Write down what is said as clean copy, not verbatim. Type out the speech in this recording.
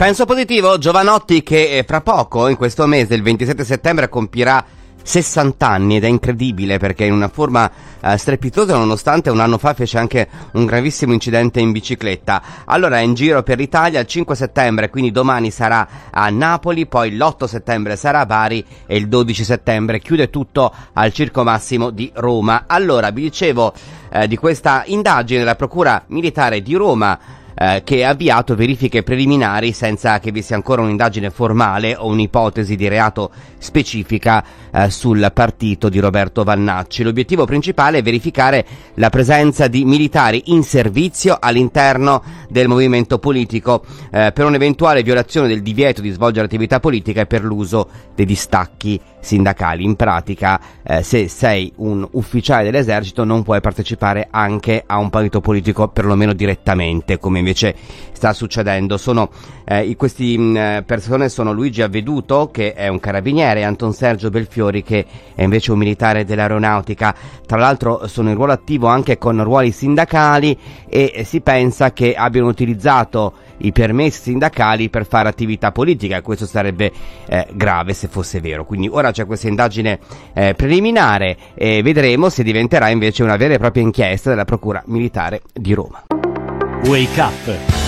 Penso positivo, Jovanotti, che fra poco, in questo mese, il 27 settembre, compirà 60 anni ed è incredibile perché in una forma strepitosa, nonostante un anno fa fece anche un gravissimo incidente in bicicletta. Allora è in giro per l'Italia, il 5 settembre, quindi domani sarà a Napoli, poi l'8 settembre sarà a Bari e il 12 settembre chiude tutto al Circo Massimo di Roma. Allora vi dicevo di questa indagine della Procura Militare di Roma che ha avviato verifiche preliminari senza che vi sia ancora un'indagine formale o un'ipotesi di reato specifica sul partito di Roberto Vannacci. L'obiettivo principale è verificare la presenza di militari in servizio all'interno del movimento politico per un'eventuale violazione del divieto di svolgere attività politica e per l'uso dei distacchi sindacali. In pratica, se sei un ufficiale dell'esercito non puoi partecipare anche a un partito politico, perlomeno direttamente, come invece sta succedendo. Queste persone sono Luigi Avveduto, che è un carabiniere, e Anton Sergio Belfiori, che è invece un militare dell'aeronautica. Tra l'altro sono in ruolo attivo anche con ruoli sindacali e si pensa che abbiano utilizzato i permessi sindacali per fare attività politica, e questo sarebbe grave se fosse vero. Quindi ora c'è questa indagine preliminare e vedremo se diventerà invece una vera e propria inchiesta della Procura Militare di Roma. Wake Up